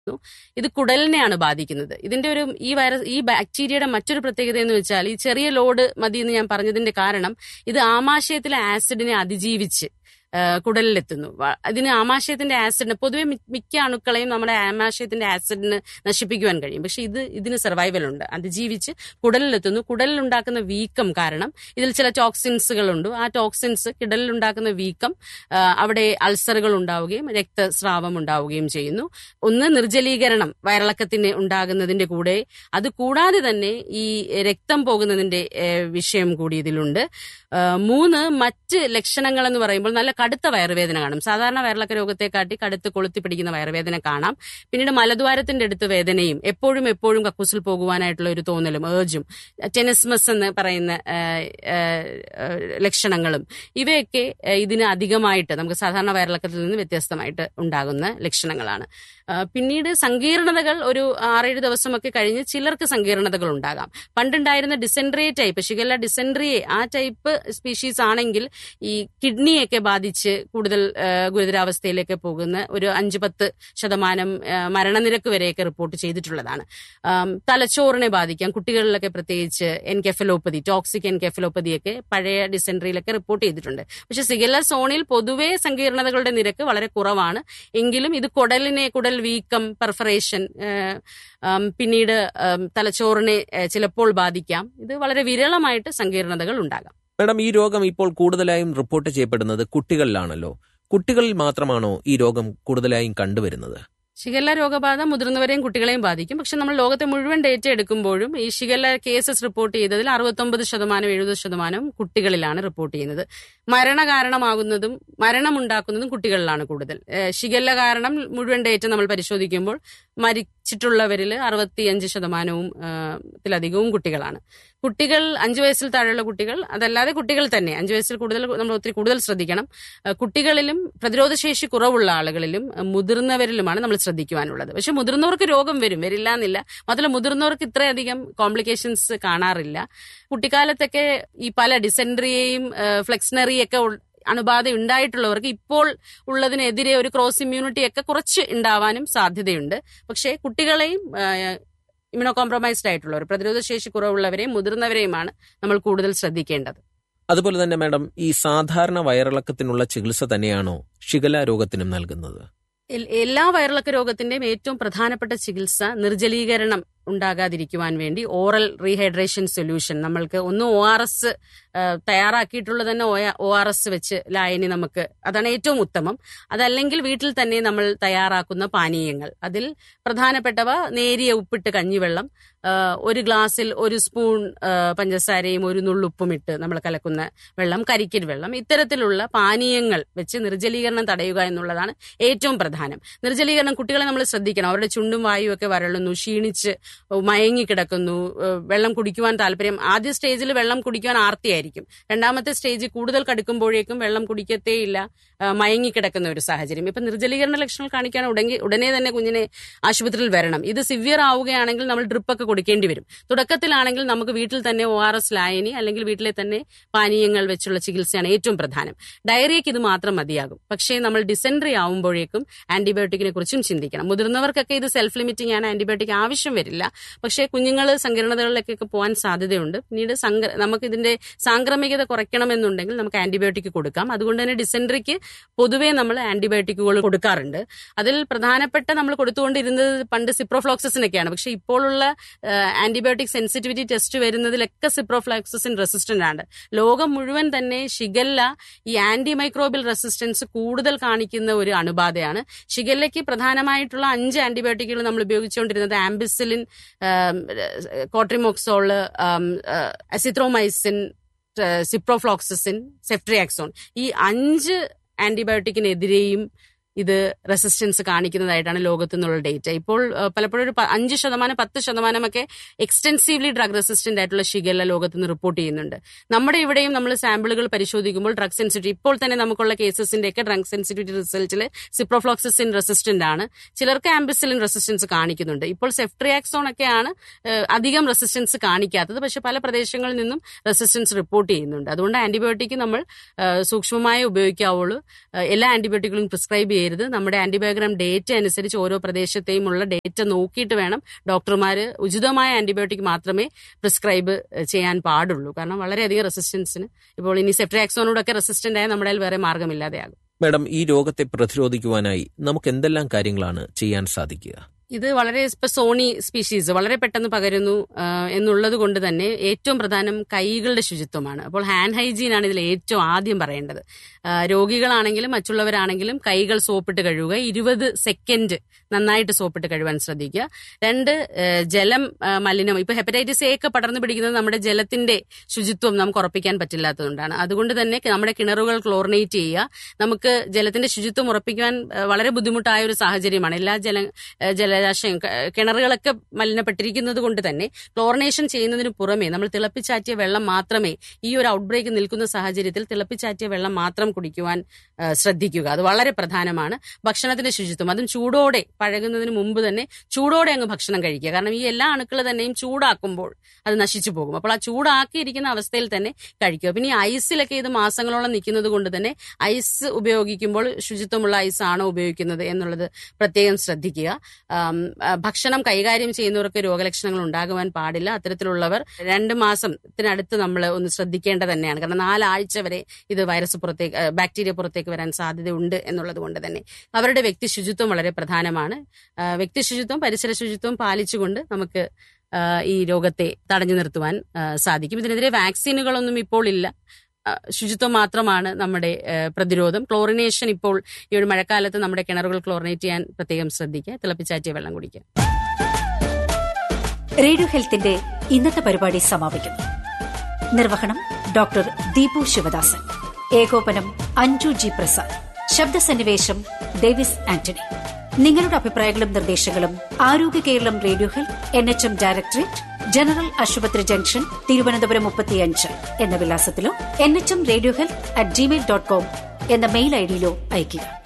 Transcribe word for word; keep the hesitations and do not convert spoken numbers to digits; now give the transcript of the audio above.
ഇത് കുടലിനെയാണ് ബാധിക്കുന്നത്. ഇതിന്റെ ഒരു ഈ വൈറസ് ഈ ബാക്ടീരിയയുടെ മറ്റൊരു പ്രത്യേകത എന്ന് വെച്ചാൽ ഈ ചെറിയ ലോഡ് മതി എന്ന് ഞാൻ പറഞ്ഞതിന്റെ കാരണം ഇത് ആമാശയത്തിലെ ആസിഡിനെ അതിജീവിച്ച് കുടലിലെത്തുന്നു. ഇതിന് ആമാശയത്തിന്റെ ആസിഡിന് പൊതുവെ മിക്ക അണുക്കളെയും നമ്മുടെ ആമാശയത്തിന്റെ ആസിഡിന് നശിപ്പിക്കുവാൻ കഴിയും. പക്ഷെ ഇത് ഇതിന് സർവൈവൽ ഉണ്ട്, അതിജീവിച്ച് കുടലിലെത്തുന്നു. കുടലിലുണ്ടാക്കുന്ന വീക്കം കാരണം ഇതിൽ ചില ടോക്സിൻസുകളുണ്ട്. ആ ടോക്സിൻസ് കുടലിലുണ്ടാക്കുന്ന വീക്കം അവിടെ അൾസറുകൾ ഉണ്ടാവുകയും രക്തസ്രാവം ഉണ്ടാവുകയും ചെയ്യുന്നു. ഒന്ന് നിർജ്ജലീകരണം വയറിളക്കത്തിന് ഉണ്ടാകുന്നതിന്റെ കൂടെ അത് കൂടാതെ തന്നെ ഈ രക്തം പോകുന്നതിന്റെ വിഷയം കൂടി ഇതിലുണ്ട്. മൂന്ന് മറ്റ് ലക്ഷണങ്ങൾ എന്ന് പറയുമ്പോൾ നല്ല കടുത്ത വയറുവേദന കാണും. സാധാരണ വയറിളക്ക രോഗത്തെക്കാട്ടി കടുത്ത് കൊളുത്തി പിടിക്കുന്ന വയറുവേദന കാണാം. പിന്നീട് മലദ്വാരത്തിന്റെ അടുത്ത് വേദനയും എപ്പോഴും എപ്പോഴും കക്കൂസിൽ പോകുവാനായിട്ടുള്ള ഒരു തോന്നലും ഏർജും ടെനസ്മസ് എന്ന് പറയുന്ന ലക്ഷണങ്ങളും ഇവയൊക്കെ ഇതിന് അധികമായിട്ട് നമുക്ക് സാധാരണ വയറിളക്കത്തിൽ നിന്ന് വ്യത്യസ്തമായിട്ട് ഉണ്ടാകുന്ന ലക്ഷണങ്ങളാണ്. പിന്നീട് സങ്കീർണതകൾ ഒരു ആറേഴ് ദിവസമൊക്കെ കഴിഞ്ഞ് ചിലർക്ക് സങ്കീർണതകൾ ഉണ്ടാകാം. പണ്ടുണ്ടായിരുന്ന ഡിസെൻട്രിയെ ടൈപ്പ് ഷിഗല്ല ഡിസെൻട്രിയെ ആ ടൈപ്പ് സ്പീഷീസ് ആണെങ്കിൽ ഈ കിഡ്നിയൊക്കെ ബാധിച്ച് കൂടുതൽ ഗുരുതരാവസ്ഥയിലേക്ക് പോകുന്ന ഒരു അഞ്ചു പത്ത് ശതമാനം മരണനിരക്ക് വരെയൊക്കെ റിപ്പോർട്ട് ചെയ്തിട്ടുള്ളതാണ്. തലച്ചോറിനെ ബാധിക്കാം. കുട്ടികളിലൊക്കെ പ്രത്യേകിച്ച് എൻകെഫലോപ്പതി, ടോക്സിക് എൻകെഫലോപ്പതിയൊക്കെ പഴയ ഡിസെൻട്രിയിലൊക്കെ റിപ്പോർട്ട് ചെയ്തിട്ടുണ്ട്. പക്ഷെ ഷിഗല്ല സോണിൽ പൊതുവെ സങ്കീർണതകളുടെ നിരക്ക് വളരെ കുറവാണ്. എങ്കിലും ഇത് കുടലിനെ കുടൽ വീക്കം, പെർഫറേഷൻ, പിന്നീട് തലച്ചോറിനെ ചിലപ്പോൾ ബാധിക്കാം. ഇത് വളരെ വിരളമായിട്ട് സങ്കീർണതകൾ ഉണ്ടാകാം. മാഡം, ഈ രോഗം ഇപ്പോൾ കൂടുതലായും റിപ്പോർട്ട് ചെയ്യപ്പെടുന്നത് കുട്ടികളിലാണല്ലോ. കുട്ടികളിൽ മാത്രമാണോ ഈ രോഗം കൂടുതലായും കണ്ടുവരുന്നത്? ഷിഗല്ല രോഗബാധ മുതിർന്നവരെയും കുട്ടികളെയും ബാധിക്കും. പക്ഷെ നമ്മൾ ലോകത്തെ മുഴുവൻ ഡേറ്റ എടുക്കുമ്പോഴും ഈ ഷിഗല്ല കേസസ് റിപ്പോർട്ട് ചെയ്തതിൽ അറുപത്തൊമ്പത് ശതമാനം എഴുപത് ശതമാനം കുട്ടികളിലാണ് റിപ്പോർട്ട് ചെയ്യുന്നത്. മരണകാരണമാകുന്നതിലും മരണമുണ്ടാക്കുന്നതും കുട്ടികളിലാണ് കൂടുതൽ. ഷിഗല്ല കാരണം മുഴുവൻ ഡേറ്റ നമ്മൾ പരിശോധിക്കുമ്പോൾ മരിച്ചിട്ടുള്ളവരിൽ അറുപത്തിയഞ്ച് ശതമാനവും ത്തിലധികവും കുട്ടികളാണ്. കുട്ടികൾ അഞ്ചു വയസ്സിൽ താഴെയുള്ള കുട്ടികൾ, അതല്ലാതെ കുട്ടികൾ തന്നെ അഞ്ചു വയസ്സിൽ കൂടുതൽ നമ്മൾ ഒത്തിരി കൂടുതൽ ശ്രദ്ധിക്കണം. കുട്ടികളിലും പ്രതിരോധശേഷി കുറവുള്ള ആളുകളിലും മുതിർന്നവരിലുമാണ് നമ്മൾ ശ്രദ്ധിക്കുവാനുള്ളത്. പക്ഷെ മുതിർന്നവർക്ക് രോഗം വരും, വരില്ല എന്നില്ല. മാത്രമല്ല മുതിർന്നവർക്ക് ഇത്രയധികം കോംപ്ലിക്കേഷൻസ് കാണാറില്ല. കുട്ടിക്കാലത്തൊക്കെ ഈ പല ഡിസെൻട്രിയെയും ഫ്ലെക്സ്നറിയൊക്കെ അണുബാധ ഉണ്ടായിട്ടുള്ളവർക്ക് ഇപ്പോൾ ഉള്ളതിനെതിരെ ഒരു ക്രോസ് ഇമ്മ്യൂണിറ്റി ഒക്കെ കുറച്ച് ഉണ്ടാവാനും സാധ്യതയുണ്ട്. പക്ഷേ കുട്ടികളെയും ഇമ്യൂണോ കോംപ്രമൈസ്ഡ് ആയിട്ടുള്ളവർ, പ്രതിരോധശേഷി കുറവുള്ളവരെയും മുതിർന്നവരെയുമാണ് നമ്മൾ കൂടുതൽ ശ്രദ്ധിക്കേണ്ടത്. അതുപോലെ തന്നെ മാഡം, ഈ സാധാരണ വയറിളക്കത്തിനുള്ള ചികിത്സ തന്നെയാണോ ഷിഗല്ല രോഗത്തിനും നൽകുന്നത്? എല്ലാ വയറിളക്ക രോഗത്തിന്റെയും ഏറ്റവും പ്രധാനപ്പെട്ട ചികിത്സ നിർജ്ജലീകരണം ഉണ്ടാകാതിരിക്കുവാൻ വേണ്ടി ഓറൽ റീഹൈഡ്രേഷൻ സൊല്യൂഷൻ, നമ്മൾക്ക് ഒന്ന് ഒ ആർ എസ് തയ്യാറാക്കിയിട്ടുള്ള തന്നെ ഒ ആർ എസ് വെച്ച് ലായനി നമുക്ക്, അതാണ് ഏറ്റവും ഉത്തമം. അതല്ലെങ്കിൽ വീട്ടിൽ തന്നെ നമ്മൾ തയ്യാറാക്കുന്ന പാനീയങ്ങൾ, അതിൽ പ്രധാനപ്പെട്ടവ നേരിയ ഉപ്പിട്ട് കഞ്ഞിവെള്ളം, ഒരു ഗ്ലാസ്സിൽ ഒരു സ്പൂൺ പഞ്ചസാരയും ഒരു നുള്ളുപ്പും ഇട്ട് നമ്മൾ കലക്കുന്ന വെള്ളം, കരിക്കിൻ വെള്ളം, ഇത്തരത്തിലുള്ള പാനീയങ്ങൾ വെച്ച് നിർജ്ജലീകരണം തടയുക എന്നുള്ളതാണ് ഏറ്റവും പ്രധാനം. നിർജ്ജലീകരണം കുട്ടികളെ നമ്മൾ ശ്രദ്ധിക്കണം. അവരുടെ ചുണ്ടും വായും ഒക്കെ വരളുന്നു, ക്ഷീണിച്ച് മയങ്ങിക്കിടക്കുന്നു, വെള്ളം കുടിക്കുവാൻ താല്പര്യം, ആദ്യ സ്റ്റേജിൽ വെള്ളം കുടിക്കുവാൻ ആർത്തിയായിരിക്കും, രണ്ടാമത്തെ സ്റ്റേജ് കൂടുതൽ കടുക്കുമ്പോഴേക്കും വെള്ളം കുടിക്കത്തേയില്ല, മയങ്ങിക്കിടക്കുന്ന ഒരു സാഹചര്യം. ഇപ്പൊ നിർജ്ജലീകരണ ലക്ഷണങ്ങൾ കാണിക്കാൻ ഉടനെ ഉടനെ തന്നെ കുഞ്ഞിനെ ആശുപത്രിയിൽ വരണം. ഇത് സിവിയർ ആവുകയാണെങ്കിൽ നമ്മൾ ഡ്രിപ്പൊക്കെ കൊടുക്കേണ്ടി വരും. തുടക്കത്തിലാണെങ്കിൽ നമുക്ക് വീട്ടിൽ തന്നെ ഒ ആർ എസ് ലായനി അല്ലെങ്കിൽ വീട്ടിലെ തന്നെ പാനീയങ്ങൾ വെച്ചുള്ള ചികിത്സയാണ് ഏറ്റവും പ്രധാനം. ഡയറിയയ്ക്ക് ഇത് മാത്രം മതിയാകും. പക്ഷേ നമ്മൾ ഡിസെൻട്രി ആവുമ്പോഴേക്കും ആന്റിബയോട്ടിക്കിനെ കുറിച്ചും ചിന്തിക്കണം. മുതിർന്നവർക്കൊക്കെ ഇത് സെൽഫ് ലിമിറ്റിംഗ് ആണ്, ആന്റിബയോട്ടിക് ആവശ്യം വരില്ല. പക്ഷേ കുഞ്ഞുങ്ങൾ സങ്കീർണതകളിലേക്കൊക്കെ പോകാൻ സാധ്യതയുണ്ട്. പിന്നീട് നമുക്ക് ഇതിന്റെ സാംക്രമികത കുറയ്ക്കണമെന്നുണ്ടെങ്കിൽ നമുക്ക് ആന്റിബയോട്ടിക് കൊടുക്കാം. അതുകൊണ്ട് തന്നെ ഡിസെൻട്രിക്ക് പൊതുവേ നമ്മൾ ആന്റിബയോട്ടിക്കുകൾ കൊടുക്കാറുണ്ട്. അതിൽ പ്രധാനപ്പെട്ട നമ്മൾ കൊടുത്തുകൊണ്ടിരുന്നത് പണ്ട് സിപ്രോഫ്ലോക്സിസിനൊക്കെയാണ്. പക്ഷെ ഇപ്പോഴുള്ള antibiotic sensitivity test വരുന്നതിലൊക്കെ ciprofloxacin resistant ആണ്. ലോകം മുഴുവൻ തന്നെ ഷിഗല്ല ഈ ആന്റി മൈക്രോബിയൽ റെസിസ്റ്റൻസ് കൂടുതൽ കാണിക്കുന്ന ഒരു അണുബാധയാണ്. ഷിഗല്ലയ്ക്ക് പ്രധാനമായിട്ടുള്ള അഞ്ച് ആന്റിബയോട്ടിക്കുകൾ നമ്മൾ ഉപയോഗിച്ചുകൊണ്ടിരുന്നത് ampicillin, co-trimoxazole, azithromycin, ciprofloxacin, ceftriaxone, ഈ അഞ്ച് ആന്റിബയോട്ടിക്കിനെതിരെയും ഇത് റെസിസ്റ്റൻസ് കാണിക്കുന്നതായിട്ടാണ് ലോകത്തു നിന്നുള്ള ഡേറ്റ. ഇപ്പോൾ പലപ്പോഴും ഒരു അഞ്ച് ശതമാനം പത്ത് ശതമാനമൊക്കെ എക്സ്റ്റെൻസീവ്ലി ഡ്രഗ് റെസിസ്റ്റന്റ് ആയിട്ടുള്ള ഷിഗല്ല ലോകത്ത് നിന്ന് റിപ്പോർട്ട് ചെയ്യുന്നുണ്ട്. നമ്മുടെ ഇവിടെയും നമ്മൾ സാമ്പിളുകൾ പരിശോധിക്കുമ്പോൾ ഡ്രഗ് സെൻസിറ്റിവിറ്റി, ഇപ്പോൾ തന്നെ നമുക്കുള്ള കേസസിന്റെ ഒക്കെ ഡ്രഗ് സെൻസിറ്റിവിറ്റി റിസൾട്ടിൽ സിപ്രോഫ്ലോക്സിസിൻ റെസിസ്റ്റന്റ് ആണ്. ചിലർക്ക് ആംബിസിലിൻ റെസിസ്റ്റൻസ് കാണിക്കുന്നുണ്ട്. ഇപ്പോൾ സെഫ്ട്രിയാക്സോൺ ഒക്കെയാണ് അധികം റെസിസ്റ്റൻസ് കാണിക്കാത്തത്. പക്ഷെ പല പ്രദേശങ്ങളിൽ നിന്നും റെസിസ്റ്റൻസ് റിപ്പോർട്ട് ചെയ്യുന്നുണ്ട്. അതുകൊണ്ട് ആന്റിബയോട്ടിക് നമ്മൾ സൂക്ഷ്മമായി ഉപയോഗിക്കാവുള്ളൂ. എല്ലാ ആന്റിബയോട്ടിക്കുകളും പ്രിസ്ക്രൈബ് ചെയ്യരുത്. നമ്മുടെ ആന്റിബയോഗ്രാം ഡേറ്റ അനുസരിച്ച് ഓരോ പ്രദേശത്തെയും ഉള്ള ഡേറ്റ നോക്കിയിട്ട് വേണം ഡോക്ടർമാർ ഉചിതമായ ആന്റിബയോട്ടിക് മാത്രമേ പ്രിസ്ക്രൈബ് ചെയ്യാൻ പാടുള്ളൂ. കാരണം വളരെയധികം റെസിസ്റ്റൻസിന് ഇപ്പോൾ ഇനി സെഫ്ട്രിയാക്സോനോടൊക്കെ റെസിസ്റ്റന്റ് ആയ നമ്മുടെ വേറെ മാർഗമില്ലാതെയാകും. മാഡം, ഈ രോഗത്തെ പ്രതിരോധിക്കുവാനായി നമുക്ക് എന്തെല്ലാം കാര്യങ്ങളാണ് ചെയ്യാൻ സാധിക്കുക? ഇത് വളരെ ഇപ്പൊ സോണി സ്പീഷീസ് വളരെ പെട്ടെന്ന് പകരുന്നു എന്നുള്ളത് കൊണ്ട് തന്നെ ഏറ്റവും പ്രധാനം കൈകളുടെ ശുചിത്വമാണ്. അപ്പോൾ ഹാൻഡ് ഹൈജീൻ ആണ് ഇതിൽ ഏറ്റവും ആദ്യം പറയേണ്ടത്. രോഗികളാണെങ്കിലും മറ്റുള്ളവരാണെങ്കിലും കൈകൾ സോപ്പിട്ട് കഴുകുക. ഇരുപത് സെക്കൻഡ് നന്നായിട്ട് സോപ്പിട്ട് കഴുകാൻ ശ്രദ്ധിക്കുക. രണ്ട്, ജലം മലിനം. ഇപ്പൊ ഹെപ്പറ്റൈറ്റിസ് എ ഒക്കെ പടർന്നു പിടിക്കുന്നത് നമ്മുടെ ജലത്തിന്റെ ശുചിത്വം നമുക്ക് ഉറപ്പിക്കാൻ പറ്റില്ലാത്തതുകൊണ്ടാണ്. അതുകൊണ്ട് തന്നെ നമ്മുടെ കിണറുകൾ ക്ലോറിനേറ്റ് ചെയ്യുക. നമുക്ക് ജലത്തിന്റെ ശുചിത്വം ഉറപ്പിക്കാൻ വളരെ ബുദ്ധിമുട്ടായ ഒരു സാഹചര്യമാണ്. എല്ലാ ജല ജലാശയം കിണറുകളൊക്കെ മലിനപ്പെട്ടിരിക്കുന്നത് കൊണ്ട് തന്നെ ക്ലോറിനേഷൻ ചെയ്യുന്നതിന് പുറമെ നമ്മൾ തിളപ്പിച്ചാറ്റിയ വെള്ളം മാത്രമേ ഈ ഒരു ഔട്ട്ബ്രേക്ക് നിൽക്കുന്ന സാഹചര്യത്തിൽ തിളപ്പിച്ചാറ്റിയ വെള്ളം മാത്രം കുടിക്കുവാൻ ശ്രദ്ധിക്കുക. അത് വളരെ പ്രധാനമാണ്. ഭക്ഷണത്തിന്റെ ശുചിത്വം, അതും ചൂടോടെ പഴകുന്നതിന് മുമ്പ് തന്നെ ചൂടോടെ അങ്ങ് ഭക്ഷണം കഴിക്കുക. കാരണം ഈ എല്ലാ അണുക്കൾ തന്നെയും ചൂടാക്കുമ്പോൾ അത് നശിച്ചു പോകും. അപ്പോൾ ആ ചൂടാക്കിയിരിക്കുന്ന അവസ്ഥയിൽ തന്നെ കഴിക്കുക. പിന്നെ ഈ ഐസിലൊക്കെ ഇത് മാസങ്ങളോളം നിൽക്കുന്നത് കൊണ്ട് തന്നെ ഐസ് ഉപയോഗിക്കുമ്പോൾ ശുചിത്വമുള്ള ഐസ് ആണോ ഉപയോഗിക്കുന്നത് എന്നുള്ളത് പ്രത്യേകം ശ്രദ്ധിക്കുക. ഭക്ഷണം കൈകാര്യം ചെയ്യുന്നവർക്ക് രോഗലക്ഷണങ്ങൾ ഉണ്ടാകുവാൻ പാടില്ല. അത്തരത്തിലുള്ളവർ രണ്ട് മാസത്തിനടുത്ത് നമ്മൾ ഒന്ന് ശ്രദ്ധിക്കേണ്ടത് തന്നെയാണ്. കാരണം നാലാഴ്ച വരെ ഇത് വൈറസ് പുറത്തേക്ക് ബാക്ടീരിയ പുറത്തേക്ക് വരാൻ സാധ്യതയുണ്ട് എന്നുള്ളത് കൊണ്ട് തന്നെ അവരുടെ വ്യക്തി ശുചിത്വം വളരെ പ്രധാനമാണ്. വ്യക്തി ശുചിത്വം, പരിസര ശുചിത്വം പാലിച്ചുകൊണ്ട് നമുക്ക് ഈ രോഗത്തെ തടഞ്ഞു നിർത്തുവാൻ സാധിക്കും. ഇതിനെതിരെ വാക്സിനുകളൊന്നും ഇപ്പോൾ ഇല്ല. ശുചിത്വം മാത്രമാണ് നമ്മുടെ പ്രതിരോധം. ക്ലോറിനേഷൻ ഇപ്പോൾ ഈ ഒരു മഴക്കാലത്ത് നമ്മുടെ കിണറുകൾ ക്ലോറിനേറ്റ് ചെയ്യാൻ പ്രത്യേകം ശ്രദ്ധിക്കുക. തിളപ്പിച്ചാറ്റിയ വെള്ളം കുടിക്കുക. റേഡിയോ ഹെൽത്തിന്റെ ഇന്നത്തെ പരിപാടി സമാപിക്കുന്നു. നിർവഹണം ഡോക്ടർ ദീപു ശിവദാസൻ. ഏകോപനം അഞ്ജു ജി പ്രസാദ്. ശബ്ദസന്നിവേശം ഡേവിസ് ആന്റണി. നിങ്ങളുടെ അഭിപ്രായങ്ങളും നിർദ്ദേശങ്ങളും ആരോഗ്യ Keralam radio health N H M directorate, general ആശുപത്രി ജംഗ്ഷൻ, തിരുവനന്തപുരം മുപ്പത്തിയഞ്ച് എന്ന വിലാസത്തിലോ N H M radio health at Gmail dot com എന്ന മെയിൽ ഐഡിയിലോ അയയ്ക്കുക.